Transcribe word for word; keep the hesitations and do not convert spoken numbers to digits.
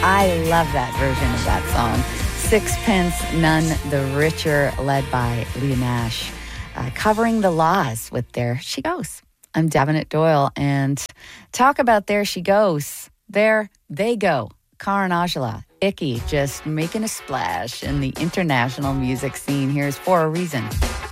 I love that version of that song. Sixpence None the Richer, led by Leah Nash, uh, covering The Laws with There She Goes. I'm Davenant Doyle, and talk about There She Goes. There they go. Karen Aujala, Icky, just making a splash in the international music scene. Here's For a Reason.